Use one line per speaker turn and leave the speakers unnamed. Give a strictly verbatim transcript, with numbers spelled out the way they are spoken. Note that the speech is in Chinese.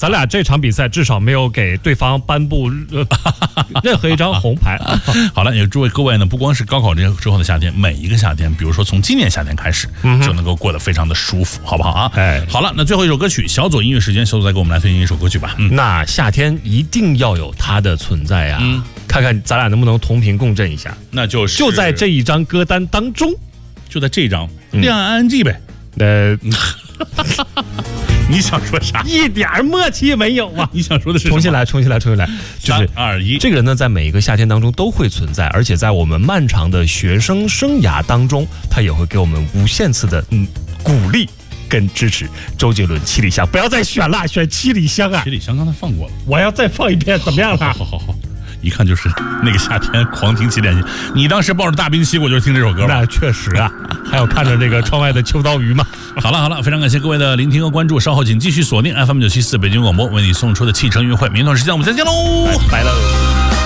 咱俩这场比赛至少没有给对方颁布、呃、任何一张红牌。
好了，也诸位各位呢，不光是高考之后的夏天，每一个夏天，比如说从今年夏天开始，嗯、就能够过得非常的舒服，好不好啊？
哎，
好了，那最后一首歌曲，小左音乐时间，小左再给我们来推荐一首歌曲吧。嗯，
那夏天一定要有它的存在呀、啊，嗯，看看咱俩能不能同频共振一下。
那就是
就在这一张歌单当中，
就在这一张《恋爱 I N G》呗。
呃。
你想说啥？
一点默契没有啊！
你想说的是什么？
重新来，重新来，重新来。就是
三二一，
这个人呢，在每一个夏天当中都会存在，而且在我们漫长的学生生涯当中，他也会给我们无限次的嗯鼓励跟支持。周杰伦《七里香》，不要再选了，选《七里香》啊！
七里香刚才放过了，
我要再放一遍，怎么样了？
好好好好。一看就是那个夏天狂听起点心，你当时抱着大冰西瓜就是听这首歌吧？
那确实啊，还有看着这个窗外的秋刀鱼嘛。
好了好了，非常感谢各位的聆听和关注，稍后请继续锁定 F M 九七四北京广播为你送出的汽车音乐会，明天同时间我们再见喽，
拜喽。